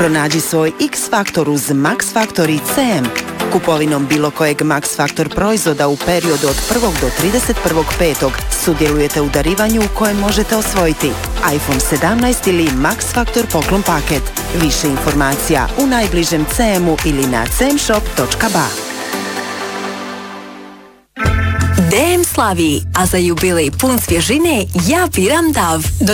Pronađi svoj X-faktor uz Max Factor i CM. Kupovinom bilo kojeg Max Factor proizvoda u periodu od 1. do 31.5. sudjelujete u darivanju u kojem možete osvojiti iPhone 17 ili Max Factor poklon paket. Više informacija u najbližem CM-u ili na cmshop.ba. DM slavi, a za jubilej pun svježine ja biram DAV.